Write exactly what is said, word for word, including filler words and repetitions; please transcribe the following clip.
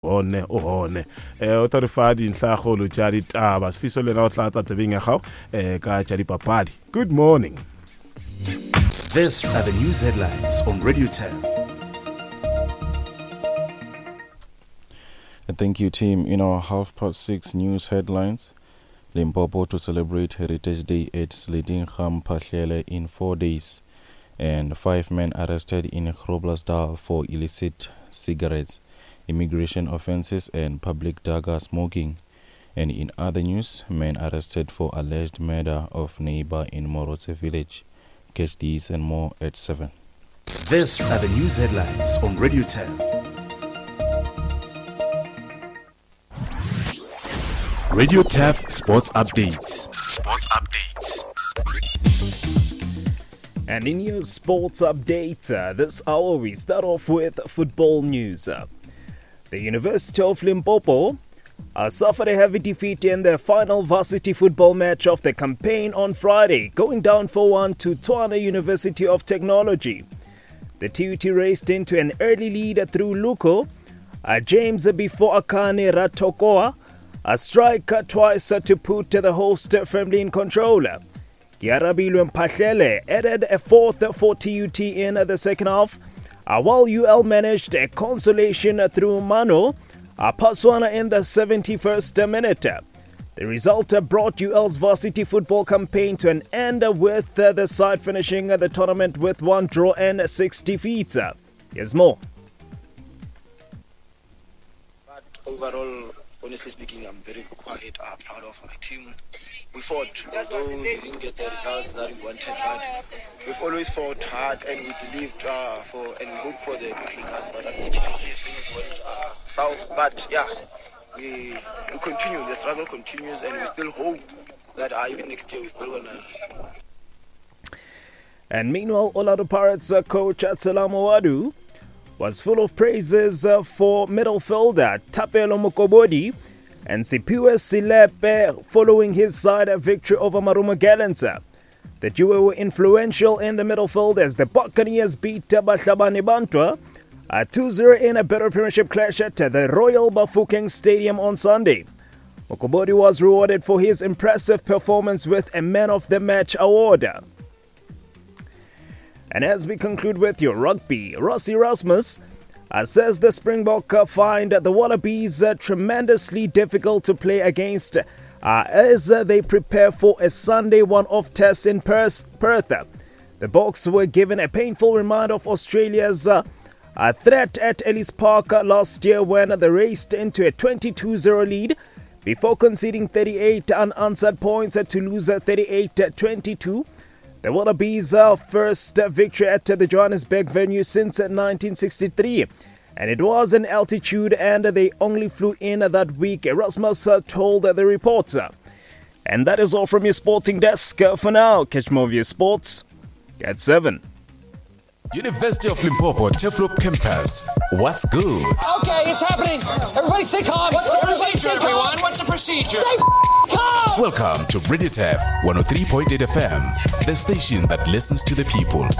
one o hone eh o tla re fa dintlhagolo tša ditaba sefiso le na o tla tla tebeng ya gago eh ka tša dipapadi. Good morning. This are the news headlines on Radio ten. Thank you, team. In our half past six news headlines, Limpopo to celebrate Heritage Day at Sledingham Pahlele in four days, and five men arrested in Groblersdal for illicit cigarettes, immigration offences, and public dagga smoking. And in other news, men arrested for alleged murder of neighbor in Morotse village. Catch these and more at seven. This are the news headlines on Radio ten. Radio T A F Sports Updates. Sports Updates. And in your sports update, uh, this hour we start off with football news. Uh, the University of Limpopo uh, suffered a heavy defeat in their final varsity football match of the campaign on Friday, going down four one to Tshwane University of Technology. The T U T raced into an early lead through Luko, uh, James before Akane Ratokoa, a striker twice to put the host firmly in control. Kiarabilwe Mphahlele added a fourth for T U T in the second half, while U L managed a consolation through Mano Paswana in the seventy-first minute. The result brought U L's varsity football campaign to an end, with the side finishing the tournament with one draw and six defeats. Here's more. But overall, honestly speaking, I'm very quite uh, proud of my team. We fought, although we didn't get the results that we wanted, but we've always fought hard and we believed uh, for and we hoped for the good results. But unfortunately, things went uh, south. But yeah, we we continue. The struggle continues, and we still hope that uh, even next year we're still gonna. And meanwhile, Orlando Pirates uh, coach Atselamo Wadu was full of praises uh, for middle fielder Tapelo Mokobodi and Sipiwe Silepe following his side victory over Marumo Gallants. The duo were influential in the middle field as the Buccaneers beat Bahlabane Bantwa two zero in a better premiership clash at the Royal Bafokeng Stadium on Sunday. Mokobodi was rewarded for his impressive performance with a Man of the Match award. And as we conclude with your rugby, Rossi Rasmus uh, says the Springbok uh, find the Wallabies uh, tremendously difficult to play against uh, as uh, they prepare for a Sunday one-off test in Perth. The Boks were given a painful reminder of Australia's uh, uh, threat at Ellis Park uh, last year when they raced into a twenty-two zero lead before conceding thirty-eight unanswered points uh, to lose uh, thirty-eight twenty-two. The Wallabies' uh, first uh, victory at uh, the Johannesburg venue since uh, nineteen sixty-three. And it was in altitude and uh, they only flew in uh, that week, Erasmus uh, told uh, the reporter. And that is all from your sporting desk uh, for now. Catch more of your sports at seven. University of Limpopo, Teflop Campus. What's good? Okay, it's happening. Everybody stay calm. What's the procedure, everyone? What's the procedure? Stay calm. Welcome to Radio T A F one oh three point eight F M, the station that listens to the people.